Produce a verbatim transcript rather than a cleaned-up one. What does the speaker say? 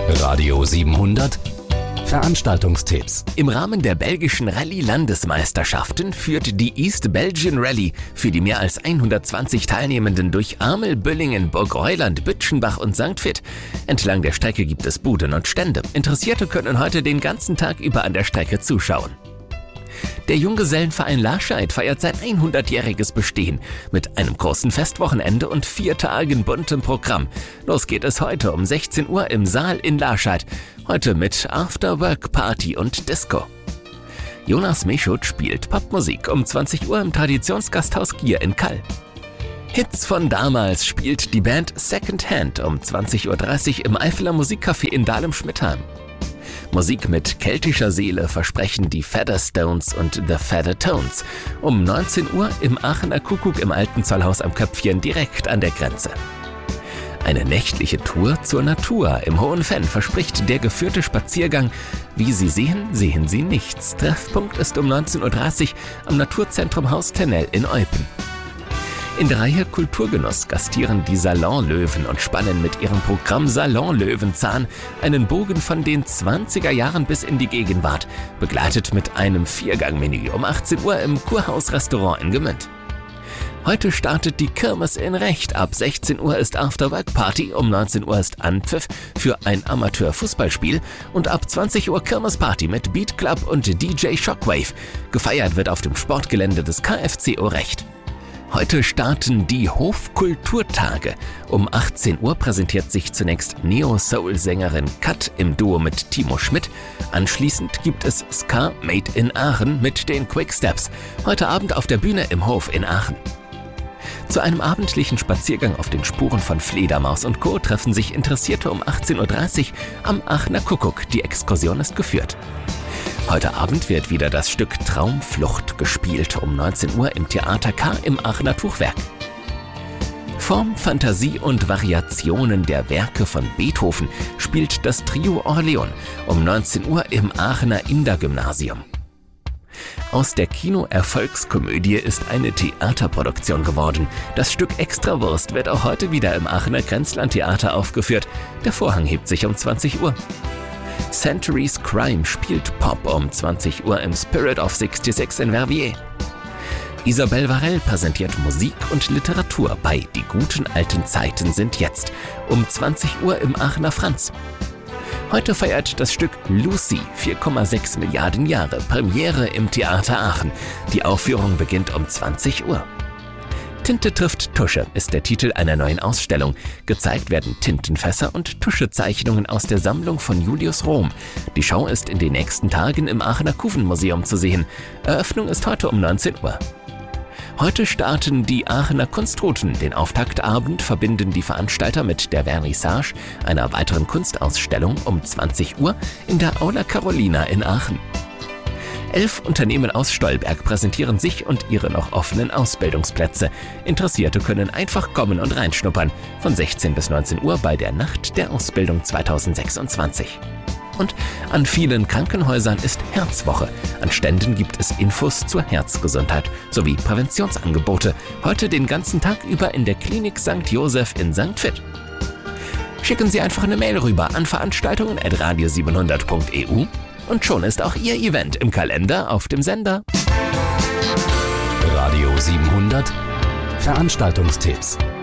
Radio siebenhundert Veranstaltungstipps. Im Rahmen der belgischen Rallye-Landesmeisterschaften führt die East Belgian Rallye für die mehr als hundertzwanzig Teilnehmenden durch Amel, Büllingen, Burgreuland, Bütschenbach und Sankt Vith. Entlang der Strecke gibt es Buden und Stände. Interessierte können heute den ganzen Tag über an der Strecke zuschauen. Der Junggesellenverein Lascheid feiert sein hundertjähriges Bestehen mit einem großen Festwochenende und vier Tagen buntem Programm. Los geht es heute um sechzehn Uhr im Saal in Lascheid. Heute mit After-Work-Party und Disco. Jonas Meschut spielt Popmusik um zwanzig Uhr im Traditionsgasthaus Gier in Kall. Hits von damals spielt die Band Second Hand um zwanzig Uhr dreißig im Eifeler Musikcafé in Dahlem-Schmidtheim. Musik mit keltischer Seele versprechen die Featherstones und The Feather Tones um neunzehn Uhr im Aachener Kuckuck im alten Zollhaus am Köpfchen direkt an der Grenze. Eine nächtliche Tour zur Natur im Hohen Fenn verspricht der geführte Spaziergang. Wie Sie sehen, sehen Sie nichts. Treffpunkt ist um neunzehn Uhr dreißig am Naturzentrum Haus Tennell in Eupen. In der Reihe Kulturgenuss gastieren die Salonlöwen und spannen mit ihrem Programm Salon Löwenzahn einen Bogen von den zwanziger Jahren bis in die Gegenwart, begleitet mit einem Viergang-Menü um achtzehn Uhr im Kurhaus-Restaurant in Gemünd. Heute startet die Kirmes in Recht. Ab sechzehn Uhr ist After-Work-Party, um neunzehn Uhr ist Anpfiff für ein Amateur-Fußballspiel und ab zwanzig Uhr Kirmes-Party mit Beat Club und D J Shockwave. Gefeiert wird auf dem Sportgelände des K F C O Recht. Heute starten die Hofkulturtage. Um achtzehn Uhr präsentiert sich zunächst Neo-Soul-Sängerin Kat im Duo mit Timo Schmidt. Anschließend gibt es Ska Made in Aachen mit den Quicksteps. Heute Abend auf der Bühne im Hof in Aachen. Zu einem abendlichen Spaziergang auf den Spuren von Fledermaus und Co. treffen sich Interessierte um achtzehn Uhr dreißig am Aachener Kuckuck. Die Exkursion ist geführt. Heute Abend wird wieder das Stück Traumflucht gespielt, um neunzehn Uhr im Theater K im Aachener Tuchwerk. Form, Fantasie und Variationen der Werke von Beethoven spielt das Trio Orleon um neunzehn Uhr im Aachener Inder-Gymnasium. Aus der Kino-Erfolgskomödie ist eine Theaterproduktion geworden. Das Stück Extrawurst wird auch heute wieder im Aachener Grenzland-Theater aufgeführt. Der Vorhang hebt sich um zwanzig Uhr. Centuries Crime spielt Pop um zwanzig Uhr im Spirit of sechsundsechzig in Verviers. Isabelle Varell präsentiert Musik und Literatur bei Die guten alten Zeiten sind jetzt um zwanzig Uhr im Aachener Franz. Heute feiert das Stück Lucy vier Komma sechs Milliarden Jahre Premiere im Theater Aachen. Die Aufführung beginnt um zwanzig Uhr. Tinte trifft Tusche ist der Titel einer neuen Ausstellung. Gezeigt werden Tintenfässer und Tuschezeichnungen aus der Sammlung von Julius Rohm. Die Show ist in den nächsten Tagen im Aachener Kuvenmuseum zu sehen. Eröffnung ist heute um neunzehn Uhr. Heute starten die Aachener Kunstrouten. Den Auftaktabend verbinden die Veranstalter mit der Vernissage einer weiteren Kunstausstellung um zwanzig Uhr in der Aula Carolina in Aachen. Elf Unternehmen aus Stolberg präsentieren sich und ihre noch offenen Ausbildungsplätze. Interessierte können einfach kommen und reinschnuppern. Von sechzehn bis neunzehn Uhr bei der Nacht der Ausbildung zweitausendsechsundzwanzig. Und an vielen Krankenhäusern ist Herzwoche. An Ständen gibt es Infos zur Herzgesundheit sowie Präventionsangebote. Heute den ganzen Tag über in der Klinik Sankt Joseph in Sankt Vith. Schicken Sie einfach eine Mail rüber an veranstaltungen at radio siebenhundert punkt e u. Und schon ist auch Ihr Event im Kalender auf dem Sender. Radio siebenhundert Veranstaltungstipps.